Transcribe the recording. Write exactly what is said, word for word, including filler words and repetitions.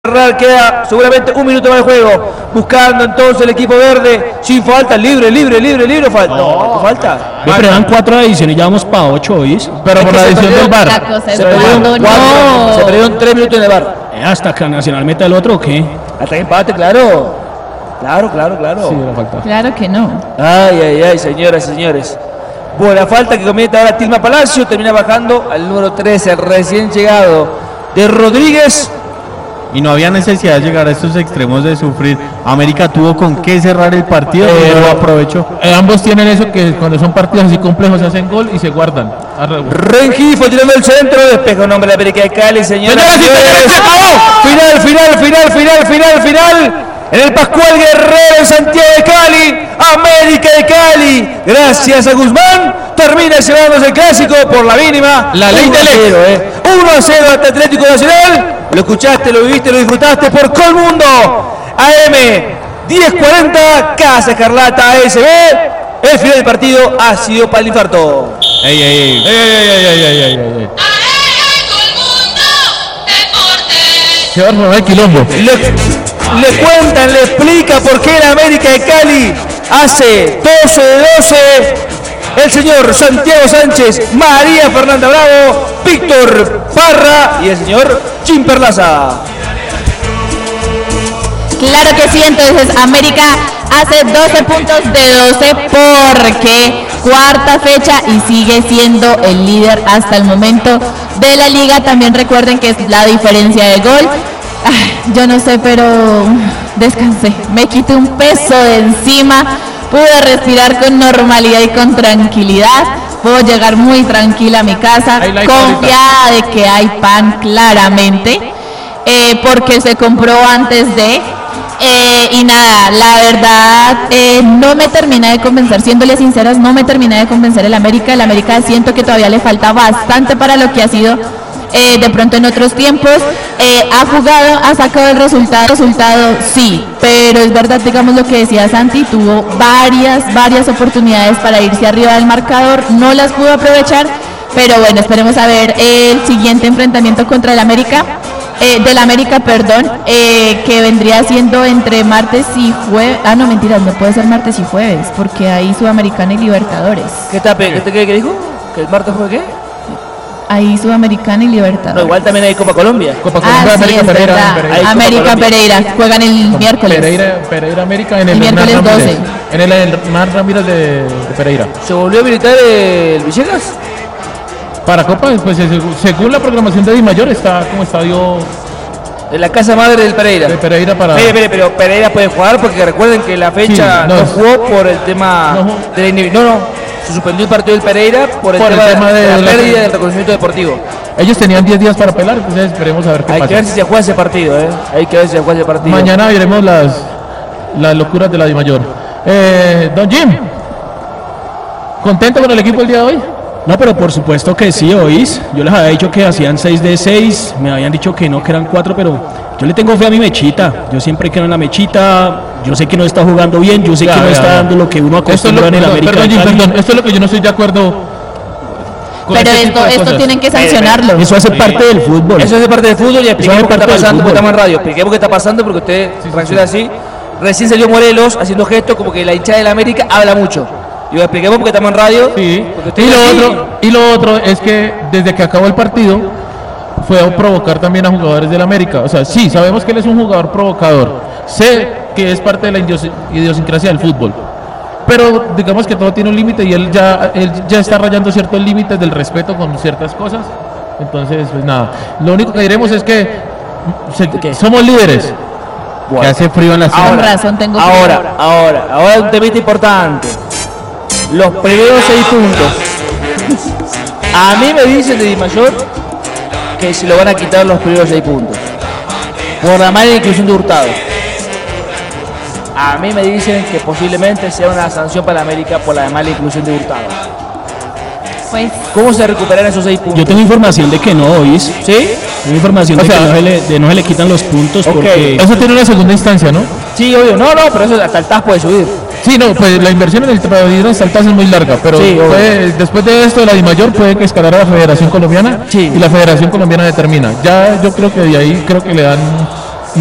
Queda seguramente un minuto más de juego. Buscando entonces el equipo verde. Sin falta, libre, libre, libre, libre. Falta. No, no falta. Yo, pero dan cuatro adiciones y ya vamos para ocho, ¿oís? Pero por la adición del V A R. Se perdieron cuatro. No. Se perdieron tres minutos en el V A R. Eh, ¿Hasta que Nacional meta el otro o qué? Hasta que empate, claro. Claro, claro, claro. Sí, no falta. Claro que no. Ay, ay, ay, señoras y señores. Bueno, la falta que comete ahora Tilma Palacio. Termina bajando al número trece, el recién llegado de Rodríguez. Y no había necesidad de llegar a estos extremos de sufrir. América tuvo con qué cerrar el partido, eh, pero lo aprovechó. Eh, ambos tienen eso, que cuando son partidos así complejos hacen gol y se guardan. Rengifo tirando el centro, despeja un hombre de América de Cali, señoras y señores. Final, final, final, final, final, final. En el Pascual Guerrero en Santiago de Cali, América de Cali, gracias a Guzmán, termina llevándose el clásico por la mínima. La ley del cero, eh. uno a cero ante Atlético Nacional. Lo escuchaste, lo viviste, lo disfrutaste por Colmundo. A M diez cuarenta, Casa Escarlata A S B. El final del partido ha sido para el infarto. Ey, ey, ey. ¡Ey, ey, ey, ey, ey, ey! Se va a formar el quilombo. Le, le cuentan, le explica por qué la América de Cali hace doce de doce. El señor Santiago Sánchez, María Fernanda Bravo, Víctor Parra y el señor Jim Perlaza. Claro que sí, entonces América hace doce puntos de doce porque cuarta fecha y sigue siendo el líder hasta el momento de la liga. También recuerden que es la diferencia de gol. Ay, yo no sé, pero descansé, me quité un peso de encima, pude respirar con normalidad y con tranquilidad. Puedo llegar muy tranquila a mi casa, confiada de que hay pan claramente, eh, porque se compró antes de... Eh, y nada, la verdad eh, no me termina de convencer, siéndole sinceras, no me termina de convencer el América. El América siento que todavía le falta bastante para lo que ha sido eh, de pronto en otros tiempos. Eh, ha jugado, ha sacado el resultado, resultado sí, pero es verdad, digamos lo que decía Santi, tuvo varias, varias oportunidades para irse arriba del marcador, no las pudo aprovechar, pero bueno, esperemos a ver el siguiente enfrentamiento contra el América. Eh, del América, perdón, eh, que vendría siendo entre martes y jueves. Ah, no, mentiras, no puede ser martes y jueves, porque hay Sudamericana y Libertadores. ¿Qué, tape, ¿qué, qué, qué dijo? ¿Que el martes fue qué? Hay Sudamericana y Libertadores. No, igual también hay Copa Colombia. Copa Colombia, ah, América sí, Pereira. Pereira. América Pereira, juegan el miércoles. Pereira, Pereira América en el, el miércoles Hernán doce. Ramírez, en el Hernán Ramírez de, de Pereira. ¿Se volvió a habilitar el Villegas? Para Copa, pues según la programación de Di Mayor está como estadio... En la casa madre del Pereira. De Pereira para... Mire, mire, pero Pereira puede jugar porque recuerden que la fecha sí, no, no jugó por el tema no, de la inhibición. No, no, se suspendió el partido del Pereira por el, por tema, el tema de, de la, de la pérdida la... del reconocimiento deportivo. Ellos tenían diez días para apelar, entonces esperemos a ver qué Hay pasa. que ver si se juega ese partido, ¿eh? Hay que ver si se juega ese partido. Mañana veremos las, las locuras de la Di Mayor. Eh, Don Jim, ¿contento con el equipo el día de hoy? No, pero por supuesto que sí, ¿oís? Yo les había dicho que hacían seis de seis, me habían dicho que no, que eran cuatro, pero yo le tengo fe a mi Mechita. Yo siempre quiero en la Mechita, yo sé que no está jugando bien, yo sé ya, que no ya, está ya. dando lo que uno acostumbra en el perdón, América. Perdón, Jim, perdón, esto es lo que yo no estoy de acuerdo con. Pero este esto, esto tienen que sancionarlo. Eso hace parte del fútbol. Eso hace parte del fútbol y expliquemos qué está pasando, porque estamos en radio. Expliquemos qué está pasando porque usted sí, reacciona sí. así. Recién salió Morelos haciendo gestos como que la hinchada de la América habla mucho. Y lo expliquemos porque estamos en radio. Sí. Y lo, otro, y lo otro es que desde que acabó el partido fue a provocar también a jugadores del América. O sea, sí, sabemos que él es un jugador provocador. Sé que es parte de la idiosincrasia del fútbol. Pero digamos que todo tiene un límite y él ya, él ya está rayando ciertos límites del respeto con ciertas cosas. Entonces, pues nada. Lo único que diremos es que se, somos líderes. Bueno. Que hace frío en la ciudad. Con razón tengo frío. Ahora, ahora, ahora un temita importante. Los primeros seis puntos. A mí me dicen de Di Mayor que se lo van a quitar los primeros seis puntos por la mala inclusión de Hurtado. A mí me dicen que posiblemente sea una sanción para América por la mala inclusión de Hurtado. Pues, ¿cómo se recuperan esos seis puntos? Yo tengo información de que no, ¿oís? ¿Sí? Tengo información o de sea, que no se, le, de no se le quitan los puntos okay. porque... Eso tiene una segunda instancia, ¿no? Sí, obvio. No, no, pero eso hasta el T A S puede subir. Sí, no, pues la inversión en el traidor en Saltas es muy larga, pero sí, puede, después de esto la Di Mayor puede que escalar a la Federación Colombiana sí. y la Federación Colombiana determina. Ya yo creo que de ahí creo que le dan